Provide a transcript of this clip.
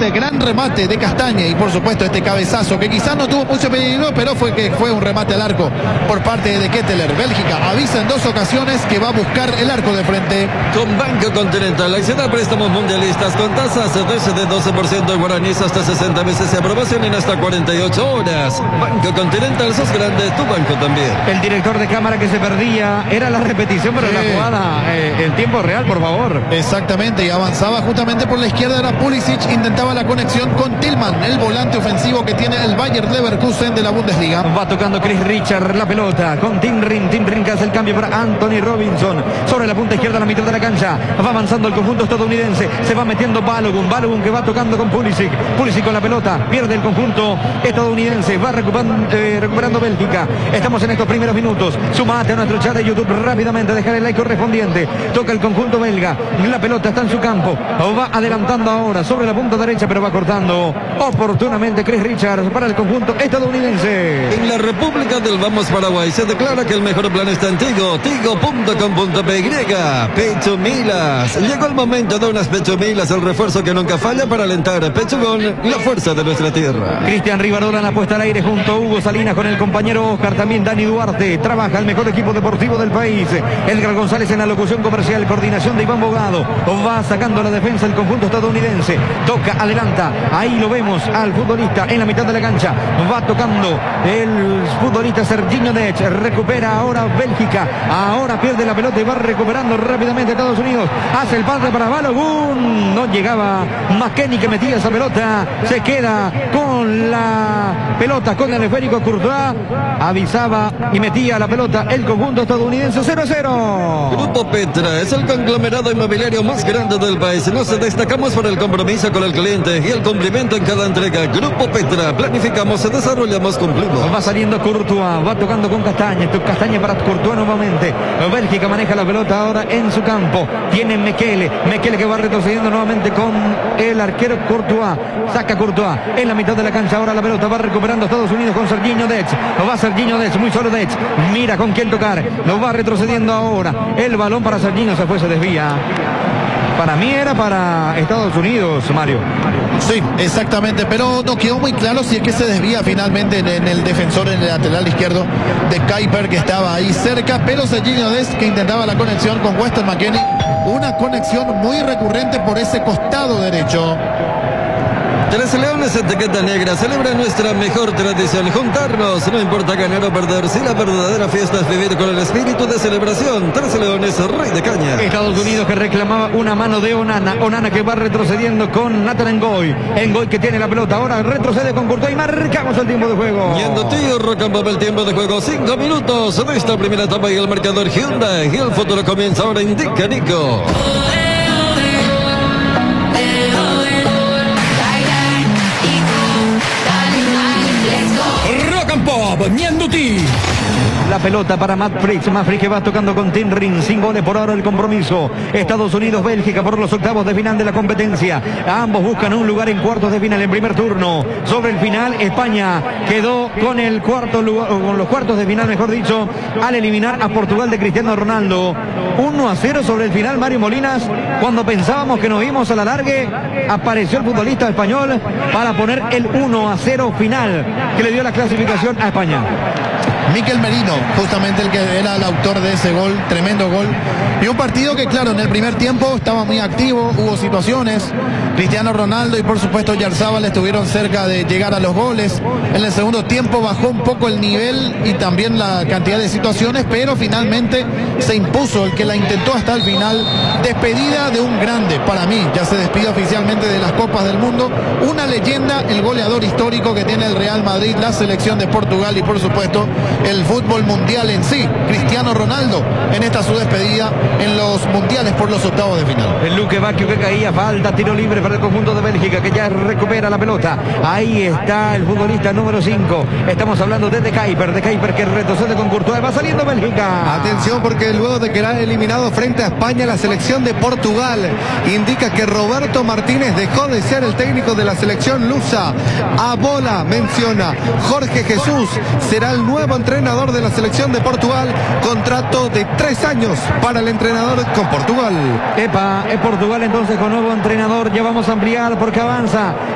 el gran remate de Castaña y por supuesto este cabezazo que quizás no tuvo mucho peligro, pero fue un remate al arco por parte de Ketteler. Bélgica avisa en 2 ocasiones que va a buscar el arco de frente. Con Banco Continental, acceda a préstamos mundialistas con tasas de 12% en guaraníes hasta 60 meses de aprobación en hasta 48 horas. Banco Continental, sos grande, tu banco también. El director de cámara que se perdía, era la repetición, pero la jugada en tiempo real, por favor. Exactamente, y avanzaba justamente por la izquierda, era Pulisic, intentaba la conexión con Tillman, el volante ofensivo que tiene el Bayer Leverkusen de la Bundesliga. Va tocando Chris Richard la pelota con Tim Ring que hace el cambio para Anthony Robinson sobre la punta izquierda a la mitad de la cancha. Va avanzando el conjunto estadounidense, se va metiendo Balogun que va tocando con Pulisic con la pelota, pierde el conjunto estadounidense, va recuperando Bélgica. Estamos en estos primeros minutos. Sumate a nuestro chat de YouTube rápidamente, dejar el like correspondiente. Toca el conjunto belga, la pelota está en su campo, va adelantando ahora sobre la punta derecha, pero va cortando oportunamente Chris Richards para el conjunto estadounidense. En la República del Vamos Paraguay se declara que el mejor plan está en Tigo, tigo.com.py. Pechumilas, llegó el momento de unas Pechumilas, el refuerzo que nunca falla para alentar a Pechugón, la fuerza de nuestra tierra. Cristian Rivarola en la puesta al aire junto a Hugo Salinas con el compañero Oscar, también Dani Duarte. Trabaja el mejor equipo deportivo del país. Edgar González en la locución comercial, coordinación de Iván Bogado. Va sacando la defensa el conjunto estadounidense. Toca, adelanta. Ahí lo vemos al futbolista en la mitad de la cancha. Va tocando el futbolista Serginho Dech. Recupera ahora Bélgica. Ahora pierde la pelota y va recuperando rápidamente Estados Unidos. Hace el pase para Balogun. No llegaba McKennie que metía esa pelota. Se queda con la pelota, con el esférico Courtois. Avisaba y metía la pelota el conjunto estadounidense. 0-0. Grupo Petra es el conglomerado inmobiliario más grande del país. Nos destacamos por el compromiso con el cliente y el cumplimiento en cada entrega. Grupo Petra, planificamos, desarrollamos, cumplimos. Va saliendo Courtois, va tocando con Castaña. Castaña para Courtois nuevamente. Bélgica maneja la pelota ahora en su campo. Tiene Mekele que va retrocediendo nuevamente con el arquero Courtois. Saca Courtois en la mitad de la cancha. Ahora la pelota va recuperando Estados Unidos con Serginho Dech. Va Serginho Dech, muy solo Dech. Mira con quién tocar. Lo va retrocediendo ahora. El balón para Serginho, se desvía. Para mí era para Estados Unidos, Mario. Sí, exactamente, pero no quedó muy claro si es que se desvía finalmente en el defensor, en el lateral izquierdo de Kuiper, que estaba ahí cerca, pero Serginho Dest, que intentaba la conexión con Weston McKennie, una conexión muy recurrente por ese costado derecho. Tres Leones, etiqueta negra, celebra nuestra mejor tradición, juntarnos, no importa ganar o perder, si la verdadera fiesta es vivir con el espíritu de celebración. Tres Leones, rey de caña. Estados Unidos que reclamaba una mano de Onana que va retrocediendo con Nathan Ngoy que tiene la pelota, ahora retrocede con Courtois y marcamos el tiempo de juego. Yendo tío, Rocambop, el tiempo de juego, 5 minutos de esta primera etapa y el marcador Hyundai, y el futuro comienza ahora, indica Nico. La pelota para Matt Fricks que va tocando con Tim Ring. 5 goles por ahora el compromiso. Estados Unidos, Bélgica por los octavos de final de la competencia. Ambos buscan un lugar en cuartos de final en primer turno. Sobre el final, España quedó con el cuarto lugar, con los cuartos de final, mejor dicho, al eliminar a Portugal de Cristiano Ronaldo. 1-0 sobre el final, Mario Molinas. Cuando pensábamos que nos íbamos a la largue, apareció el futbolista español para poner el 1-0 final que le dio la clasificación a España. Mikel Merino, justamente el que era el autor de ese gol, tremendo gol. Y un partido que, claro, en el primer tiempo estaba muy activo, hubo situaciones. Cristiano Ronaldo y por supuesto Oyarzabal estuvieron cerca de llegar a los goles. En el segundo tiempo bajó un poco el nivel y también la cantidad de situaciones, pero finalmente se impuso el que la intentó hasta el final. Despedida de un grande, para mí, ya se despide oficialmente de las Copas del Mundo. Una leyenda, el goleador histórico que tiene el Real Madrid, la selección de Portugal y por supuesto el fútbol mundial en sí, Cristiano Ronaldo, en esta su despedida en los mundiales por los octavos de final. El Luque Bacchio que caía, falta, tiro libre para el conjunto de Bélgica que ya recupera la pelota. Ahí está el futbolista número 5. Estamos hablando de Kuiper que retrocede con Courtois, va saliendo Bélgica. Atención porque luego de quedar eliminado frente a España, la selección de Portugal indica que Roberto Martínez dejó de ser el técnico de la selección lusa. A bola menciona Jorge Jesús será el nuevo entrenador de la selección de Portugal, contrato de 3 años para el entrenador con Portugal. Es Portugal entonces con nuevo entrenador, ya vamos a ampliar porque avanza